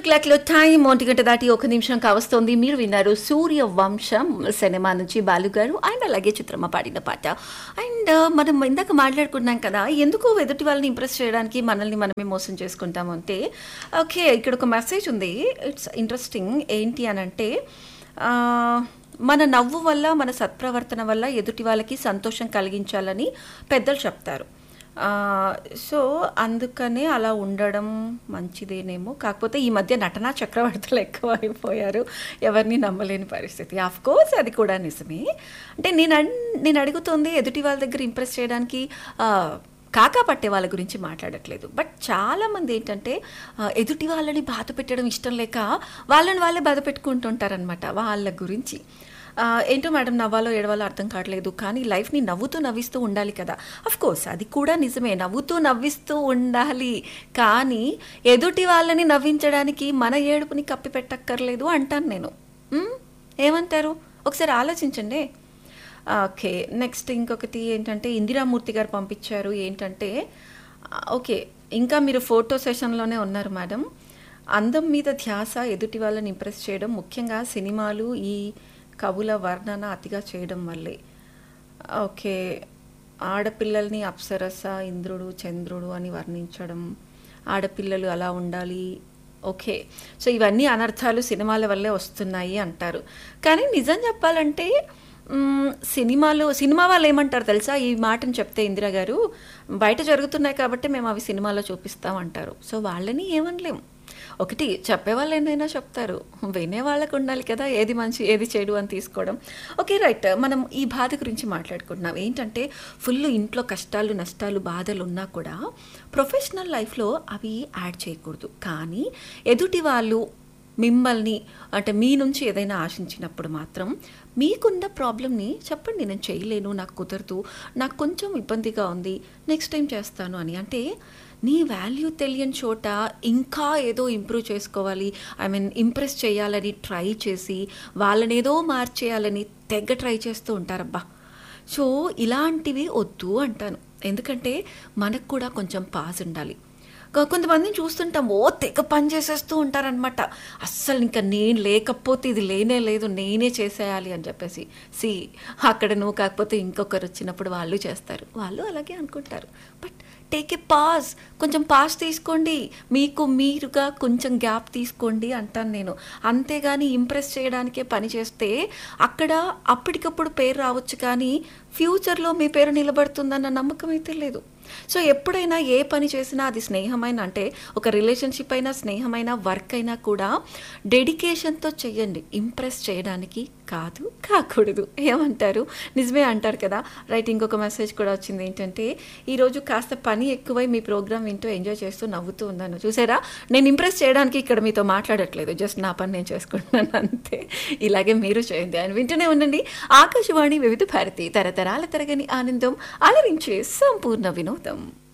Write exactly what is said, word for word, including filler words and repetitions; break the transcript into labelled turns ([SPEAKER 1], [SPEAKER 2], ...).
[SPEAKER 1] క్లాక్లో టైం ఒంటి గంట దాటి ఒక నిమిషం కావస్తోంది. మీరు విన్నారు సూర్యవంశం సినిమా నుంచి బాలుగారు అండ్ అలాగే చిత్రమ్మ పాడిన పాట. అండ్ మనం ఇందాక మాట్లాడుకున్నాం కదా, ఎందుకు ఎదుటి వాళ్ళని ఇంప్రెస్ చేయడానికి మనల్ని మనమే మోసం చేసుకుంటాము అంటే, ఓకే ఇక్కడ ఒక మెసేజ్ ఉంది. It's interesting. ఏంటి అని అంటే, మన నవ్వు వల్ల మన సత్ప్రవర్తన వల్ల ఎదుటి వాళ్ళకి సంతోషం కలిగించాలని పెద్దలు చెప్తారు. సో అందుకనే అలా ఉండడం మంచిదేనేమో. కాకపోతే ఈ మధ్య నటనా చక్రవర్తులు ఎక్కువ అయిపోయారు, ఎవరిని నమ్మలేని పరిస్థితి. ఆఫ్ కోర్స్ అది కూడా నిజమే. అంటే నేను నేను అడుగుతుంది ఎదుటి వాళ్ళ దగ్గర ఇంప్రెస్ చేయడానికి కాకా పట్టే వాళ్ళ గురించి మాట్లాడట్లేదు. బట్ చాలామంది ఏంటంటే ఎదుటి వాళ్ళని బాధ పెట్టడం ఇష్టం లేక వాళ్ళని వాళ్ళే బాధ పెట్టుకుంటుంటారనమాట. వాళ్ళ గురించి ఏంటో మేడం, నవ్వాలో ఏడవాలో అర్థం కావట్లేదు, కానీ లైఫ్ని నవ్వుతూ నవ్విస్తూ ఉండాలి కదా. అఫ్ కోర్స్ అది కూడా నిజమే, నవ్వుతూ నవ్విస్తూ ఉండాలి. కానీ ఎదుటి వాళ్ళని నవ్వించడానికి మన ఏడుపుని కప్పి పెట్టక్కర్లేదు అంటాను నేను. ఏమంటారు ఒకసారి ఆలోచించండి. ఓకే, నెక్స్ట్ ఇంకొకటి ఏంటంటే ఇందిరామూర్తి గారు పంపించారు. ఏంటంటే ఓకే, ఇంకా మీరు ఫోటో సెషన్లోనే ఉన్నారు మేడం. అందం మీద ధ్యాస ఎదుటి వాళ్ళని ఇంప్రెస్ చేయడం, ముఖ్యంగా సినిమాలు ఈ కవుల వర్ణన అతిగా చేయడం వల్లే. ఓకే, ఆడపిల్లల్ని అప్సరస, ఇంద్రుడు, చంద్రుడు అని వర్ణించడం, ఆడపిల్లలు అలా ఉండాలి. ఓకే, సో ఇవన్నీ అనర్థాలు సినిమాల వల్లే వస్తున్నాయి అంటారు. కానీ నిజం చెప్పాలంటే సినిమాలు సినిమా వాళ్ళు ఏమంటారు తెలుసా, ఈ మాటను చెప్తే ఇందిరా గారు, బయట జరుగుతున్నాయి కాబట్టి మేము అవి సినిమాలో చూపిస్తాం అంటారు. సో వాళ్ళని ఏమనలేము. ఒకటి చెప్పేవాళ్ళు ఏదైనా చెప్తారు, వినే వాళ్ళకు ఉండాలి కదా ఏది మంచి ఏది చెడు అని తీసుకోవడం. ఓకే రైట్, మనం ఈ బాధ గురించి మాట్లాడుకుంటున్నాం. ఏంటంటే ఫుల్ ఇంట్లో కష్టాలు నష్టాలు బాధలు ఉన్నా కూడా ప్రొఫెషనల్ లైఫ్లో అవి యాడ్ చేయకూడదు. కానీ ఎదుటి వాళ్ళు మిమ్మల్ని అంటే మీ నుంచి ఏదైనా ఆశించినప్పుడు మాత్రం మీకున్న ప్రాబ్లమ్ని చెప్పండి. నేను చేయలేను, నాకు కుదరదు, నాకు కొంచెం ఇబ్బందిగా ఉంది, నెక్స్ట్ టైం చేస్తాను అని. అంటే నీ వాల్యూ తెలియని చోట ఇంకా ఏదో ఇంప్రూవ్ చేసుకోవాలి, ఐ మీన్ ఇంప్రెస్ చేయాలని ట్రై చేసి వాళ్ళని ఏదో మార్చేయాలని తెగ ట్రై చేస్తూ ఉంటారబ్బా. సో ఇలాంటివి వద్దు అంటాను. ఎందుకంటే మనకు కూడా కొంచెం పాజ్ ఉండాలి. కొంతమందిని చూస్తుంటాం, ఓ తెగ పని చేసేస్తూ ఉంటారనమాట. అస్సలు ఇంకా నేను లేకపోతే ఇది లేనే లేదు, నేనే చేసేయాలి అని చెప్పేసి. సి అక్కడ నువ్వు కాకపోతే ఇంకొకరు వచ్చినప్పుడు వాళ్ళు చేస్తారు, వాళ్ళు అలాగే అనుకుంటారు. బట్ టేక్ ఏ పాజ్, కొంచెం పాజ్ తీసుకోండి, మీకు మీరుగా కొంచెం గ్యాప్ తీసుకోండి అంటాను నేను. అంతేగాని ఇంప్రెస్ చేయడానికే పని చేస్తే అక్కడ అప్పటికప్పుడు పేరు రావచ్చు, కానీ ఫ్యూచర్లో మీ పేరు నిలబడుతుందన్న నమ్మకం అయితే లేదు. సో ఎప్పుడైనా ఏ పని చేసినా అది స్నేహమైన, అంటే ఒక రిలేషన్షిప్ అయినా స్నేహమైన వర్క్ అయినా కూడా డెడికేషన్తో చెయ్యండి, ఇంప్రెస్ చేయడానికి కాదు, కాకూడదు. ఏమంటారు? నిజమే అంటారు కదా. రైట్, ఇంకొక మెసేజ్ కూడా వచ్చింది. ఏంటంటే ఈరోజు కాస్త పని ఎక్కువై మీ ప్రోగ్రామ్ వింటూ ఎంజాయ్ చేస్తూ నవ్వుతూ ఉన్నాను. చూసారా, నేను ఇంప్రెస్ చేయడానికి ఇక్కడ మీతో మాట్లాడట్లేదు, జస్ట్ నా పని నేను చేసుకుంటున్నాను అంతే. ఇలాగే మీరు చేయండి అని వింటూనే ఉండండి. ఆకాశవాణి వివిధ భారతి, తరతరాల తరగని ఆనందం, అలరించే సంపూర్ణ వినోదం.